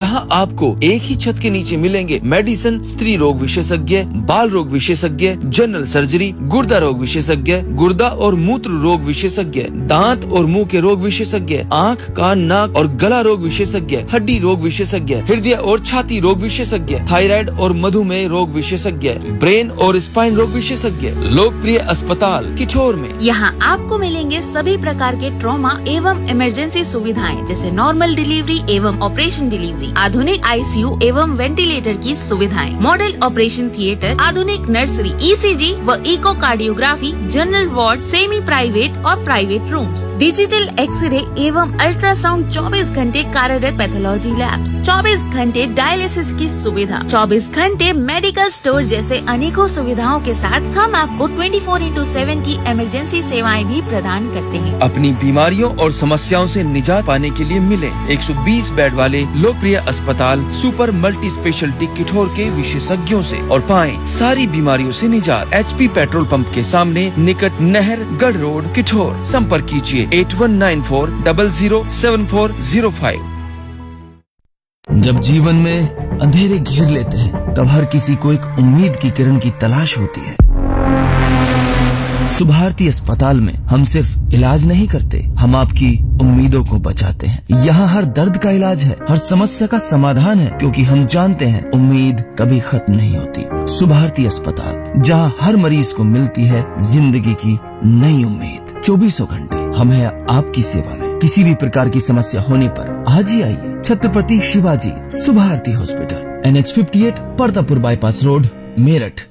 जहां आपको एक ही छत के नीचे मिलेंगे मेडिसिन, स्त्री रोग विशेषज्ञ, बाल रोग विशेषज्ञ, जनरल सर्जरी, गुर्दा रोग विशेषज्ञ, गुर्दा और मूत्र रोग विशेषज्ञ, दांत और मुंह के रोग विशेषज्ञ, आँख, कान, नाक और गला रोग विशेषज्ञ, हड्डी रोग विशेषज्ञ, हृदय और छाती रोग विशेषज्ञ, थायराइड और मधुमेह रोग विशेषज्ञ, ब्रेन और स्पाइन रोग विशेषज्ञ। लोकप्रिय अस्पताल किठोर में। यहाँ आपको मिलेंगे सभी प्रकार के ट्रॉमा एवं इमरजेंसी सुविधाएं जैसे नॉर्मल डिलीवरी एवं ऑपरेशन डिलीवरी, आधुनिक आईसीयू एवं वेंटिलेटर की सुविधाएं, मॉडल ऑपरेशन थिएटर, आधुनिक नर्सरी, ईसीजी व echocardiography, general ward, semi private और प्राइवेट रूम्स, डिजिटल एक्सरे एवं अल्ट्रासाउंड 24 घंटे कार्यरत, पैथोलॉजी लैब्स, 24 घंटे डायलिसिस की सुविधा, 24 घंटे मेडिकल स्टोर जैसे अनेकों सुविधाओं के साथ हम आपको 24/7 की इमरजेंसी सेवाएं भी प्रदान करते हैं। अपनी बीमारियों और समस्याओं से निजात पाने के लिए मिले 120 बेड वाले लोकप्रिय अस्पताल सुपर मल्टी स्पेशलिटी किठोर के विशेषज्ञों से और पाएं सारी बीमारियों से निजात। HP पेट्रोल पंप के सामने निकट नहर, गढ़ रोड, किठोर। संपर्क कीजिए 8194007405। जब जीवन में अंधेरे घेर लेते हैं तब हर किसी को एक उम्मीद की किरण की तलाश होती है। सुभारती अस्पताल में हम सिर्फ इलाज नहीं करते, हम आपकी उम्मीदों को बचाते हैं। यहाँ हर दर्द का इलाज है, हर समस्या का समाधान है, क्योंकि हम जानते हैं उम्मीद कभी खत्म नहीं होती। सुभारती अस्पताल, जहाँ हर मरीज को मिलती है जिंदगी की नई उम्मीद। 24 घंटे हम हैं आपकी सेवा में। किसी भी प्रकार की समस्या होने पर आज ही आइए। Chhatrapati Shivaji Subharti hospital, NH 58, Partapur bypass road, Meerut.